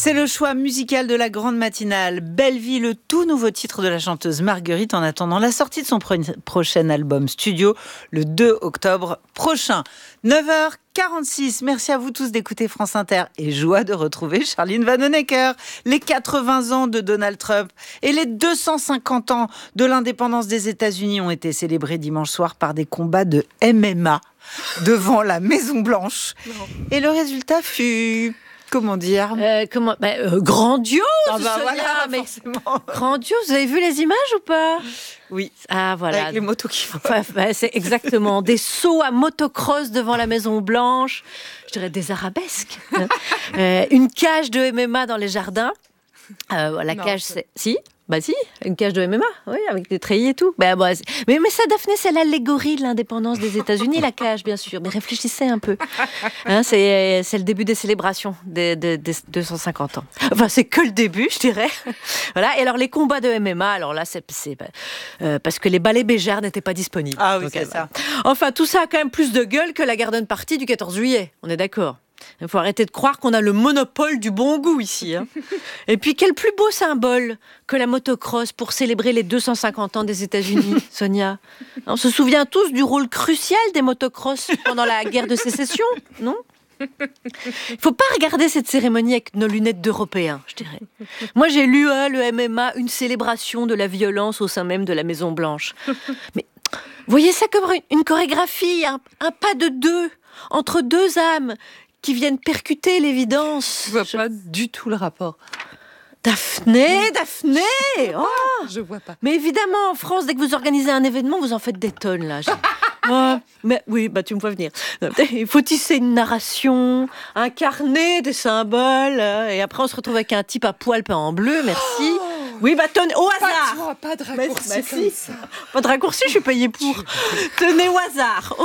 C'est le choix musical de la grande matinale. Belle vie, le tout nouveau titre de la chanteuse Marguerite en attendant la sortie de son prochain album studio le 2 octobre prochain. 9h46, merci à vous tous d'écouter France Inter et joie de retrouver Charline Vanhoenacker. Les 80 ans de Donald Trump et les 250 ans de l'indépendance des États-Unis ont été célébrés dimanche soir par des combats de MMA devant la Maison Blanche. Et le résultat fut... Comment dire grandiose, Sonia, voilà, mais grandiose. Vous avez vu les images ou pas? Oui. Ah voilà. Avec les motos qui font. C'est exactement des sauts à motocross devant la Maison Blanche. Je dirais des arabesques. Une cage de MMA dans les jardins. La cage, c'est si. Bah si, une cage de MMA, oui, avec des treillis et tout. Mais ça, Daphné, c'est l'allégorie de l'indépendance des États-Unis, la cage, bien sûr. Mais réfléchissez un peu. C'est le début des célébrations des 250 ans. Enfin, c'est que le début, je dirais. Voilà. Et alors, les combats de MMA, alors là, c'est parce que les balais Béjart n'étaient pas disponibles. Ah oui, c'est ça. Enfin, tout ça a quand même plus de gueule que la garden party du 14 juillet. On est d'accord? Il faut arrêter de croire qu'on a le monopole du bon goût ici. Et puis, quel plus beau symbole que la motocross pour célébrer les 250 ans des États-Unis, Sonia? On se souvient tous du rôle crucial des motocross pendant la guerre de sécession, non? Il ne faut pas regarder cette cérémonie avec nos lunettes d'Européens, je dirais. Moi, j'ai lu le MMA, une célébration de la violence au sein même de la Maison Blanche. Mais voyez ça comme une chorégraphie, un pas de deux, entre deux âmes, qui viennent percuter l'évidence. Je vois pas du tout le rapport. Daphné oh Je vois pas. Mais évidemment, en France, dès que vous organisez un événement, vous en faites des tonnes, là. Mais oui, tu me vois venir. Il faut tisser une narration, incarner des symboles, et après on se retrouve avec un type à poil peint en bleu, merci. Oui, tenez, au hasard. Pas de raccourci comme ça. Pas de raccourci, je suis payée pour. Tenez, au hasard.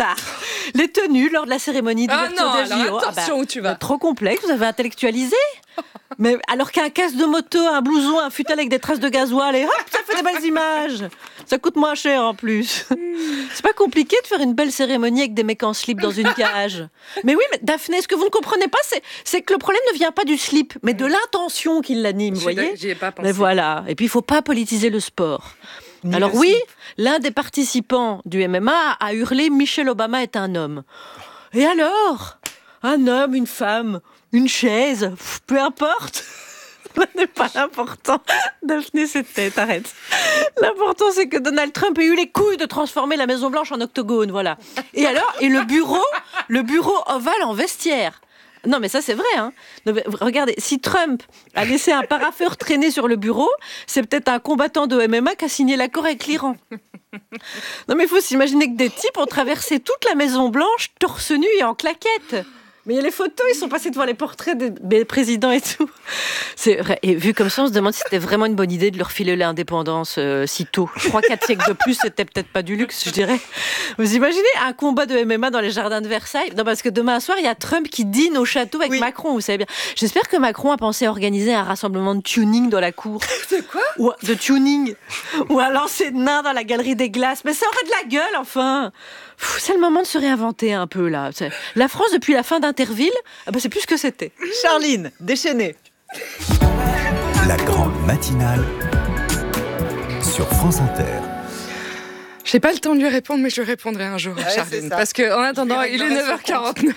Les tenues lors de la cérémonie d'ouverture des JO. Attention où tu vas. Trop complexe, vous avez intellectualisé. Mais alors qu'un casque de moto, un blouson, un futal avec des traces de gasoil, et hop, ça fait des belles images. Ça coûte moins cher en plus. C'est pas compliqué de faire une belle cérémonie avec des mecs en slip dans une cage. Mais oui, mais Daphné, ce que vous ne comprenez pas, c'est que le problème ne vient pas du slip, mais de l'intention qui l'anime, vous voyez? J'y ai pas pensé. Mais voilà. Et puis, il faut pas politiser le sport. Alors oui, l'un des participants du MMA a hurlé « Michelle Obama est un homme ». Et alors? Un homme, une femme, une chaise, peu importe. Ce n'est pas l'important. Daphné, c'est tête, arrête. L'important, c'est que Donald Trump ait eu les couilles de transformer la Maison Blanche en octogone, voilà. Et alors, le bureau ovale en vestiaire. Non, mais ça, c'est vrai. Non, mais regardez, si Trump a laissé un parapheur traîner sur le bureau, c'est peut-être un combattant de MMA qui a signé l'accord avec l'Iran. Non, mais il faut s'imaginer que des types ont traversé toute la Maison Blanche, torse nu et en claquettes. Mais il y a les photos, ils sont passés devant les portraits des présidents et tout. C'est vrai. Et vu comme ça, on se demande si c'était vraiment une bonne idée de leur filer l'indépendance si tôt. 3-4 siècles de plus, c'était peut-être pas du luxe, je dirais. Vous imaginez un combat de MMA dans les jardins de Versailles? Non, parce que demain soir, il y a Trump qui dîne au château avec Macron, vous savez bien. J'espère que Macron a pensé à organiser un rassemblement de tuning dans la cour. De quoi? De tuning. Ou un lancer de nains dans la galerie des glaces. Mais ça aurait de la gueule, enfin. C'est le moment de se réinventer un peu, là. La France, depuis la fin d'Interville, c'est plus ce que c'était. Charline, déchaînée. La grande matinale sur France Inter. J'ai pas le temps de lui répondre, mais je lui répondrai un jour à Charline. Parce qu'en attendant, il est 9h49.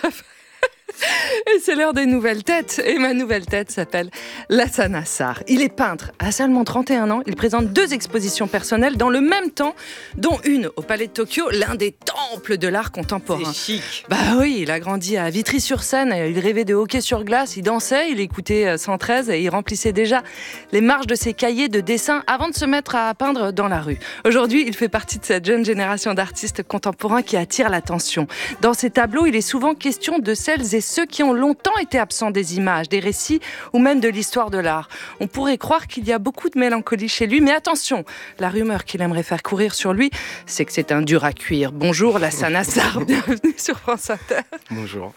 Et c'est l'heure des nouvelles têtes. Et ma nouvelle tête s'appelle Lassana Assar. Il est peintre. À seulement 31 ans, il présente 2 expositions personnelles dans le même temps, dont une au Palais de Tokyo, l'un des temples de l'art contemporain. C'est chic. Bah oui, il a grandi à Vitry-sur-Seine. Il rêvait de hockey sur glace, il dansait, il écoutait 113 et il remplissait déjà les marges de ses cahiers de dessin avant de se mettre à peindre dans la rue. Aujourd'hui, il fait partie de cette jeune génération d'artistes contemporains qui attire l'attention. Dans ses tableaux, il est souvent question de celles et ceux qui ont longtemps été absents des images, des récits ou même de l'histoire de l'art. On pourrait croire qu'il y a beaucoup de mélancolie chez lui, mais attention, la rumeur qu'il aimerait faire courir sur lui, c'est que c'est un dur à cuire. Bonjour Lassana Assar, bienvenue sur France Inter. Bonjour.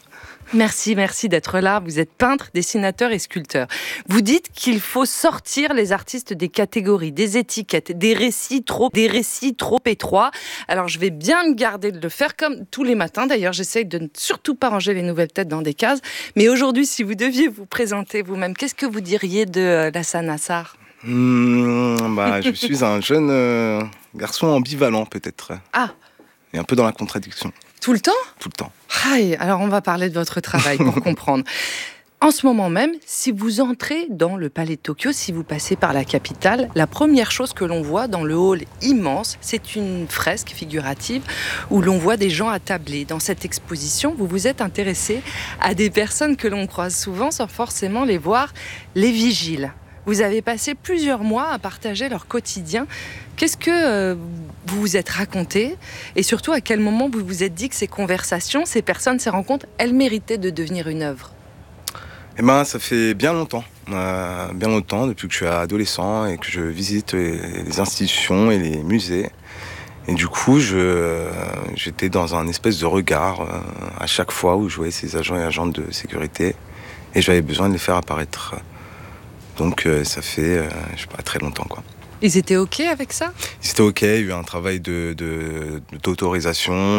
Merci d'être là. Vous êtes peintre, dessinateur et sculpteur. Vous dites qu'il faut sortir les artistes des catégories, des étiquettes, des récits trop étroits. Alors je vais bien me garder de le faire comme tous les matins. D'ailleurs, j'essaye de ne surtout pas ranger les nouvelles têtes dans des cases. Mais aujourd'hui, si vous deviez vous présenter vous-même, qu'est-ce que vous diriez de Lassana Assar ? Je suis un jeune garçon ambivalent peut-être. Ah. Et un peu dans la contradiction. Tout le temps ? Tout le temps. Alors on va parler de votre travail pour comprendre. En ce moment même, si vous entrez dans le Palais de Tokyo, si vous passez par la capitale, la première chose que l'on voit dans le hall immense, c'est une fresque figurative où l'on voit des gens attablés. Dans cette exposition, vous vous êtes intéressé à des personnes que l'on croise souvent sans forcément les voir, les vigiles. Vous avez passé plusieurs mois à partager leur quotidien. Qu'est-ce que vous vous êtes raconté ? Et surtout, à quel moment vous vous êtes dit que ces conversations, ces personnes, ces rencontres, elles méritaient de devenir une œuvre ? Ça fait bien longtemps, depuis que je suis adolescent et que je visite les institutions et les musées. Et du coup, j'étais dans un espèce de regard à chaque fois où je voyais ces agents et agentes de sécurité. Et j'avais besoin de les faire apparaître. Donc ça fait, très longtemps, quoi. Ils étaient OK avec ça ? Ils étaient OK, il y a eu un travail d'autorisation,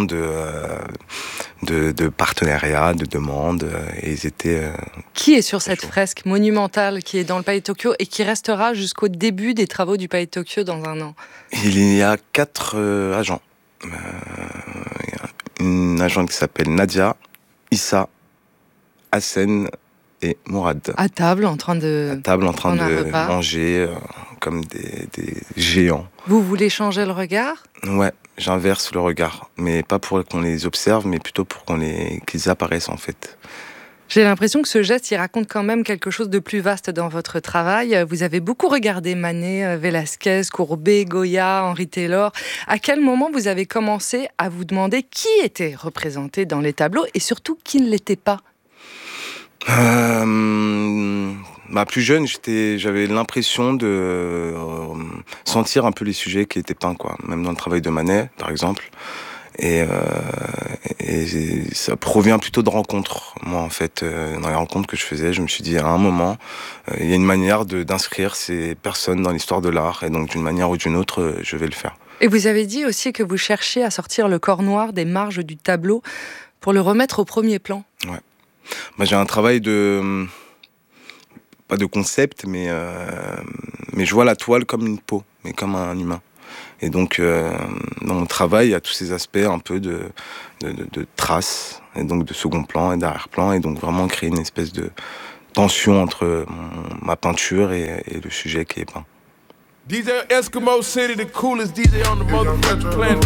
de partenariat, de demande, et ils étaient... Qui est sur cette fresque monumentale qui est dans le Palais de Tokyo et qui restera jusqu'au début des travaux du Palais de Tokyo dans un an ? Il y a 4 agents. Il y a une agente qui s'appelle Nadia, Issa, Hassen et Mourad. À table, en train de manger comme des géants. Vous voulez changer le regard ? Ouais, j'inverse le regard. Mais pas pour qu'on les observe, mais plutôt pour qu'ils apparaissent, en fait. J'ai l'impression que ce geste, il raconte quand même quelque chose de plus vaste dans votre travail. Vous avez beaucoup regardé Manet, Velázquez, Courbet, Goya, Henri Taylor. À quel moment vous avez commencé à vous demander qui était représenté dans les tableaux et surtout qui ne l'était pas ? Plus jeune, j'avais l'impression de sentir un peu les sujets qui étaient peints, quoi. Même dans le travail de Manet, par exemple. Et ça provient plutôt de rencontres. Moi, en fait, dans les rencontres que je faisais, je me suis dit, à un moment, il y a une manière d'inscrire ces personnes dans l'histoire de l'art. Et donc, d'une manière ou d'une autre, je vais le faire. Et vous avez dit aussi que vous cherchiez à sortir le corps noir des marges du tableau pour le remettre au premier plan. Ouais. J'ai un travail pas de concept, mais je vois la toile comme une peau, mais comme un humain. Et donc, dans mon travail, il y a tous ces aspects un peu de traces, et donc de second plan et d'arrière-plan, et donc vraiment créer une espèce de tension entre ma peinture et le sujet qui est peint. DJ Eskimo City, the coolest DJ on the motherfucking planet.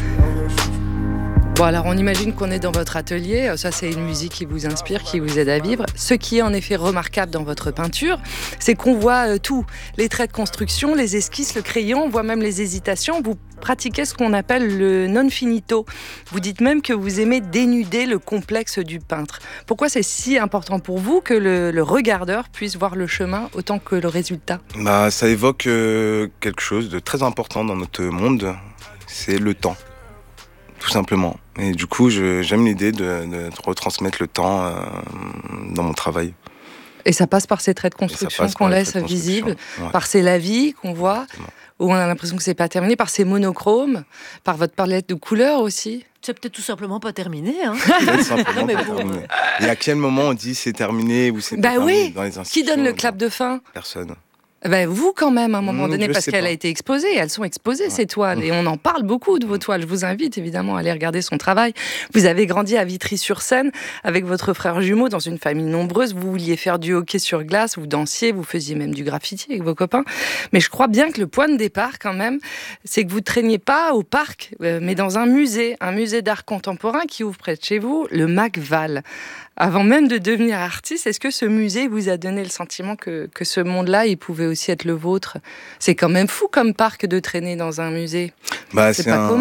Bon, alors on imagine qu'on est dans votre atelier, ça c'est une musique qui vous inspire, qui vous aide à vivre. Ce qui est en effet remarquable dans votre peinture, c'est qu'on voit tout, les traits de construction, les esquisses, le crayon, on voit même les hésitations. Vous pratiquez ce qu'on appelle le non finito. Vous dites même que vous aimez dénuder le complexe du peintre. Pourquoi c'est si important pour vous que le regardeur puisse voir le chemin autant que le résultat ? Ça évoque quelque chose de très important dans notre monde, c'est le temps. Tout simplement. Et du coup, j'aime l'idée de retransmettre le temps dans mon travail. Et ça passe par ces traits de construction qu'on laisse visibles, ouais. Par ces lavis qu'on voit, exactement. Où on a l'impression que c'est pas terminé, par ces monochromes, par votre palette de couleurs aussi. C'est peut-être tout simplement pas terminé. Hein. Simplement pas terminé. Et à quel moment on dit c'est terminé ou c'est pas terminé dans les institutions ? Qui donne le clap de fin ? Personne. Vous quand même à un moment donné, parce qu'elle a été exposée, elles sont exposées ces toiles, et on en parle beaucoup de vos toiles. Je vous invite évidemment à aller regarder son travail. Vous avez grandi à Vitry-sur-Seine avec votre frère jumeau dans une famille nombreuse, vous vouliez faire du hockey sur glace, vous dansiez, vous faisiez même du graffiti avec vos copains, mais je crois bien que le point de départ quand même, c'est que vous ne traîniez pas au parc, mais dans un musée d'art contemporain qui ouvre près de chez vous, le McVal. Avant même de devenir artiste, est-ce que ce musée vous a donné le sentiment que ce monde-là, il pouvait aussi être le vôtre ? C'est quand même fou comme parc de traîner dans un musée. C'est pas commun.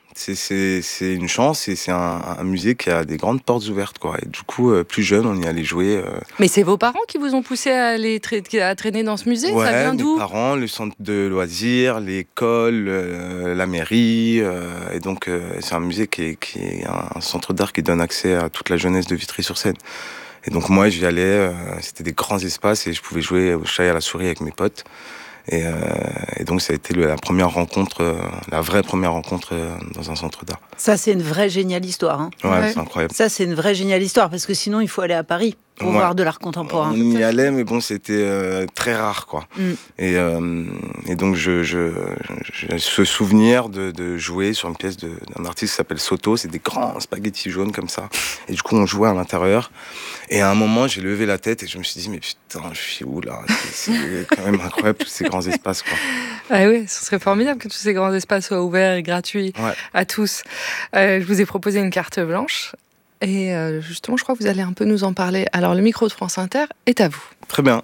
C'est une chance et c'est un musée qui a des grandes portes ouvertes, quoi. Et du coup, plus jeune, on y allait jouer. Mais c'est vos parents qui vous ont poussé à traîner dans ce musée? Ouais, ça vient d'où? mes parents, le centre de loisirs, l'école, la mairie. Et donc, c'est un musée qui est un centre d'art qui donne accès à toute la jeunesse de Vitry-sur-Seine. Et donc, moi, j'y allais. C'était des grands espaces et je pouvais jouer au chat et à la souris avec mes potes. Et donc, ça a été la première rencontre, la vraie première rencontre dans un centre d'art. Ça, c'est une vraie géniale histoire. Hein. Ouais, c'est incroyable. Ça, c'est une vraie géniale histoire, parce que sinon, il faut aller à Paris pour voir de l'art contemporain. On y allait, mais bon, c'était très rare, quoi. Et donc, j'ai ce souvenir de jouer sur une pièce d'un artiste qui s'appelle Soto. C'est des grands spaghettis jaunes comme ça. Et du coup, on jouait à l'intérieur. Et à un moment, j'ai levé la tête et je me suis dit, mais putain, je suis où là? C'est quand même incroyable, tous ces grands espaces, quoi. Ah oui, ce serait formidable que tous ces grands espaces soient ouverts et gratuits à tous. Je vous ai proposé une carte blanche. Et justement, je crois que vous allez un peu nous en parler. Alors, le micro de France Inter est à vous. Très bien.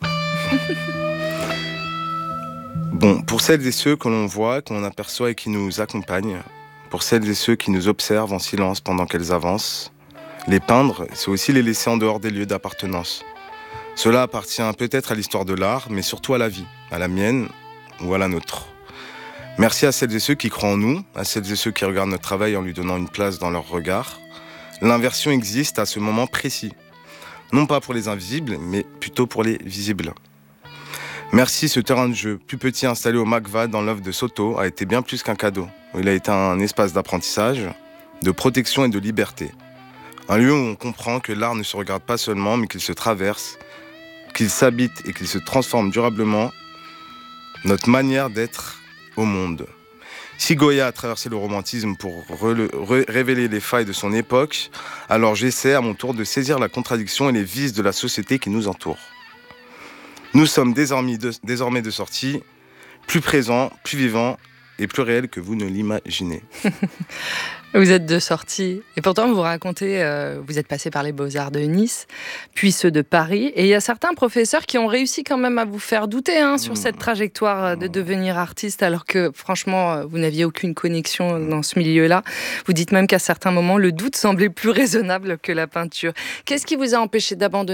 Bon, pour celles et ceux que l'on voit, qu'on aperçoit et qui nous accompagnent, pour celles et ceux qui nous observent en silence pendant qu'elles avancent, les peindre, c'est aussi les laisser en dehors des lieux d'appartenance. Cela appartient peut-être à l'histoire de l'art, mais surtout à la vie, à la mienne ou à la nôtre. Merci à celles et ceux qui croient en nous, à celles et ceux qui regardent notre travail en lui donnant une place dans leur regard. L'inversion existe à ce moment précis. Non pas pour les invisibles, mais plutôt pour les visibles. Merci, ce terrain de jeu, plus petit installé au MACVA dans l'œuvre de Soto, a été bien plus qu'un cadeau. Il a été un espace d'apprentissage, de protection et de liberté. Un lieu où on comprend que l'art ne se regarde pas seulement, mais qu'il se traverse, qu'il s'habite et qu'il se transforme durablement. Notre manière d'être au monde. Si Goya a traversé le romantisme pour révéler les failles de son époque, alors j'essaie à mon tour de saisir la contradiction et les vices de la société qui nous entoure. Nous sommes désormais de sortie, plus présents, plus vivants et plus réels que vous ne l'imaginez. Vous êtes de sortie et pourtant vous racontez, vous êtes passé par les Beaux-Arts de Nice, puis ceux de Paris, et il y a certains professeurs qui ont réussi quand même à vous faire douter sur cette trajectoire de devenir artiste, alors que franchement vous n'aviez aucune connexion dans ce milieu-là. Vous dites même qu'à certains moments le doute semblait plus raisonnable que la peinture. Qu'est-ce qui vous a empêché d'abandonner ?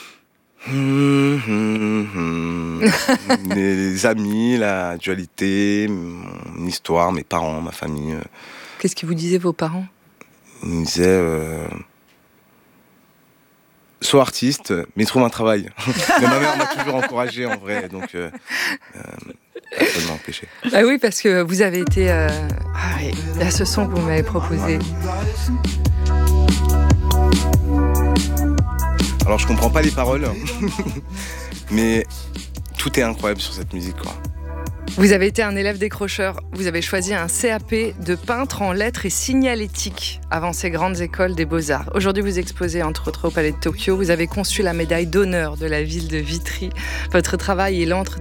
Les amis, la dualité, mon histoire, mes parents, ma famille. Qu'est-ce qu'ils vous disaient, vos parents ? Ils me disaient sois artiste, mais trouve un travail. Mais ma mère m'a toujours encouragé en vrai, donc ça m'a empêché. Ah oui, parce que vous avez été... il y a ce son que vous m'avez proposé. Alors je comprends pas les paroles, mais tout est incroyable sur cette musique, quoi. Vous avez été un élève décrocheur. Vous avez choisi un CAP de peintre en lettres et signalétique avant ces grandes écoles des Beaux-Arts. Aujourd'hui, vous exposez entre autres au Palais de Tokyo. Vous avez conçu la médaille d'honneur de la ville de Vitry. Votre travail est l'encre